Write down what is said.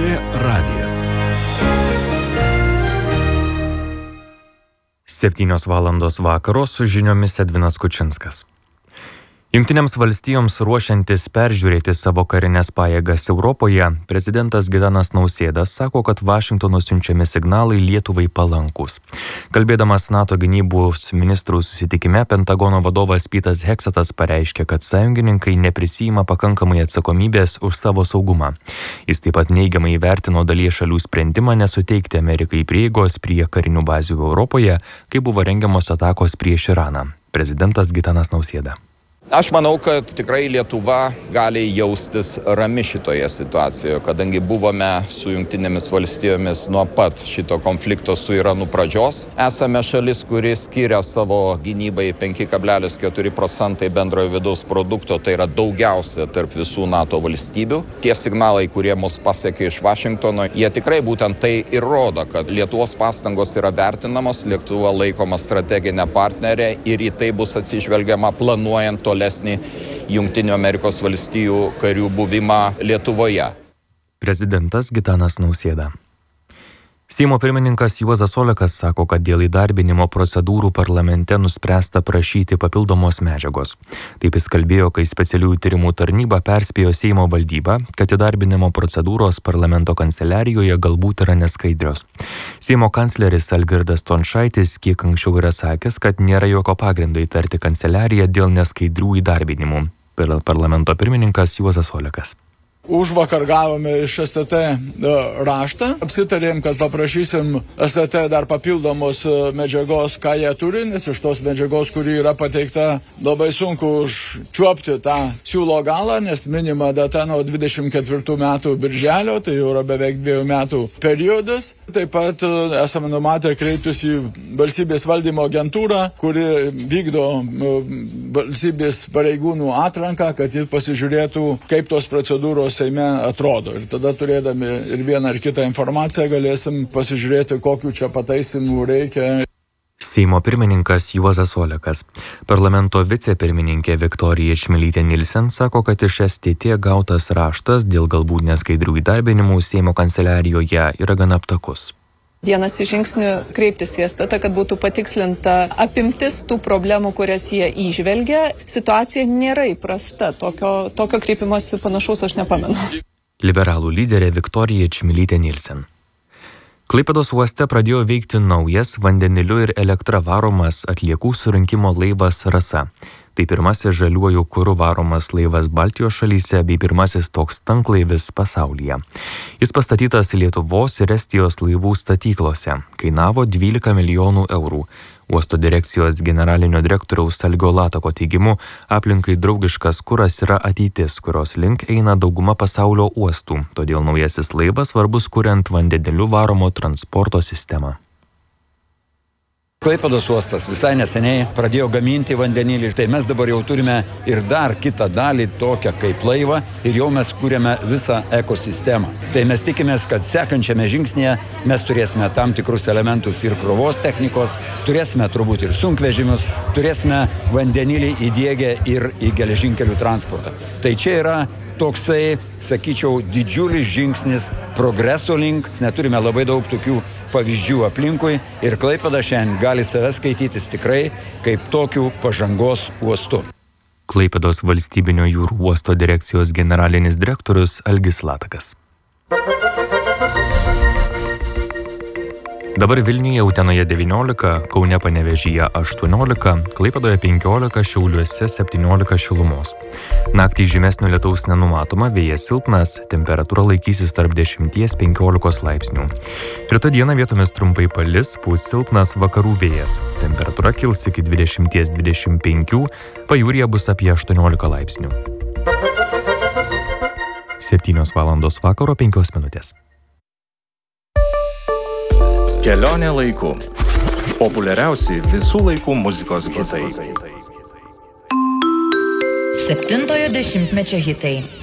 LRT radijas. 7 valandos vakaro su žiniomis Edvinas Kučinskas. Jungtinėms valstijoms ruošiantis peržiūrėti savo karinės pajėgas Europoje, prezidentas Gitanas Nausėda sako, kad Vašingtono siunčiami signalai Lietuvai palankus. Kalbėdamas NATO gynybos ministrų susitikime, Pentagono vadovas Petas Heksetas pareiškė, kad sąjungininkai neprisiima pakankamai atsakomybės už savo saugumą. Jis taip pat neigiamai įvertino dalies šalių sprendimą nesuteikti Amerikai prieigos prie karinių bazių Europoje, kai buvo rengiamos atakos prieš Iraną. Prezidentas Gitanas Nausėda. Aš manau, kad tikrai Lietuva gali jaustis rami šitoje situacijoje, kadangi buvome su Jungtinėmis valstijomis nuo pat šito konflikto su Iranu pradžios. Esame šalis, kuri skiria savo gynybai 5,4% bendrojo vidaus produkto, tai yra daugiausia tarp visų NATO valstybių. Tie signalai, kurie mus pasiekė iš Vašingtono, jie tikrai būtent tai ir rodo, kad Lietuvos pastangos yra vertinamos, Lietuva laikoma strateginė partnerė ir į tai bus atsižvelgiama planuojant tolesnį Jungtinių Amerikos valstijų karių buvimą Lietuvoje. Prezidentas Gitanas Nausėda. Seimo pirmininkas Juozas Olekas sako, kad dėl įdarbinimo procedūrų parlamente nuspręsta prašyti papildomos medžiagos. Taip jis kalbėjo, kai specialiųjų tyrimų tarnyba perspėjo Seimo valdybą, kad įdarbinimo procedūros parlamento kanceliarijoje galbūt yra neskaidrios. Seimo kancleris Algirdas Stončaitis kiek anksčiau yra sakęs, kad nėra jokio pagrindo įtarti kanceliariją dėl neskaidrių įdarbinimų. Parlamento pirmininkas Juozas Olekas. Užvakar gavome iš STT raštą, apsitarėm, kad paprašysim STT dar papildomos medžiagos, ką jie turi, nes iš tos medžiagos, kuri yra pateikta, labai sunku užčiuopti tą siūlo galą, nes minima data nuo 24 metų birželio, tai jau yra beveik 2 metų periodas. Taip pat esame numatę kreiptis į valstybės valdymo agentūrą, kuri vykdo valstybės pareigūnų atranką, kad jis pasižiūrėtų, kaip tos procedūros Seime atrodo. Ir tada turėdami ir vieną ar kitą informaciją galėsim pasižiūrėti, kokių čia pataisimų reikia. Seimo pirmininkas Juozas Olekas. Parlamento vicepirmininkė Viktorija Čmilytė Nilsen sako, kad iš STT gautas raštas dėl galbūt neskaidrių įdarbinimų Seimo kanceliarijoje yra gana aptakus. Vienas iš žingsnių kreiptis į STT, kad būtų patikslinta apimtis tų problemų, kurias jie įžvelgia. Situacija nėra įprasta. Tokio kreipimosi panašaus aš nepamenu. Liberalų lyderė Viktorija Čmilytė Nilsen. Klaipėdos uoste pradėjo veikti naujas vandeniliu ir elektra varomas atliekų surinkimo laivas Rasa. Tai pirmasis žaliuoju kuru varomas laivas Baltijos šalyse bei pirmasis toks tanklaivis pasaulyje. Jis pastatytas Lietuvos ir Estijos laivų statyklose, kainavo 12 milijonų eurų. Uosto direkcijos generalinio direktoriaus Algio Latako teigimu, aplinkai draugiškas kuras yra ateitis, kurios link eina dauguma pasaulio uostų, todėl naujasis laivas svarbus kuriant vandeniliu varomo transporto sistemą. Klaipėdos uostas visai neseniai pradėjo gaminti vandenilį, tai mes dabar jau turime ir dar kitą dalį tokią kaip laivą ir jau mes kūrėme visą ekosistemą. Tai mes tikimės, kad sekančiame žingsnėje mes turėsime tam tikrus elementus ir krovos technikos, turėsime turbūt ir sunkvežimius, turėsime vandenilį įdiegę ir į geležinkelių transportą. Tai čia yra toksai, sakyčiau, didžiulis žingsnis progreso link, neturime labai daug tokių pavyzdžių aplinkui ir Klaipėda šiandien gali save skaitytis tikrai kaip tokiu pažangos uostu. Klaipėdos valstybinio jūrų uosto direkcijos generalinis direktorius Algis Latakas. Dabar Vilniuje, Utenoje 19, Kaune Panevėžyje 18, Klaipėdoje 15, Šiauliuose 17 šilumos. Naktį žymesnio lietaus nenumatoma, vėjas silpnas, temperatūra laikysis tarp 10–15 laipsnių. Rytoj dieną vietomis trumpai palis, pūs silpnas vakarų vėjas. Temperatūra kils iki 20–25, pajūryje bus apie 18 laipsnių. 7 valandos vakaro 5 minutės. Kelionė laiku. Populiariausi visų laikų muzikos hitai. 7-ojo dešimtmečio hitai.